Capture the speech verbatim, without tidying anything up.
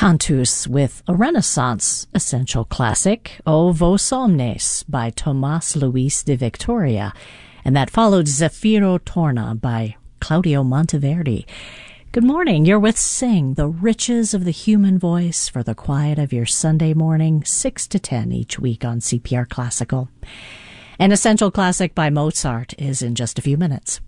Cantus with a Renaissance essential classic, O Vos Omnes by Tomás Luis de Victoria, and that followed Zafiro Torna by Claudio Monteverdi. Good morning. You're with Sing, the riches of the human voice for the quiet of your Sunday morning, six to ten each week on C P R Classical. An essential classic by Mozart is in just a few minutes.